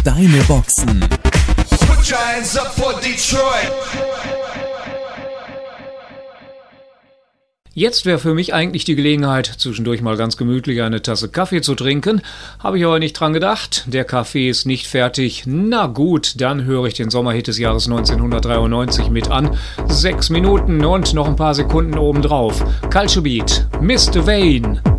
deine Boxen. Put your hands up for Detroit. Jetzt wäre für mich eigentlich die Gelegenheit, zwischendurch mal ganz gemütlich eine Tasse Kaffee zu trinken. Habe ich aber nicht dran gedacht. Der Kaffee ist nicht fertig. Na gut, dann höre ich den Sommerhit des Jahres 1993 mit an. 6 Minuten und noch ein paar Sekunden obendrauf. Culture Beat, Mr. Vane.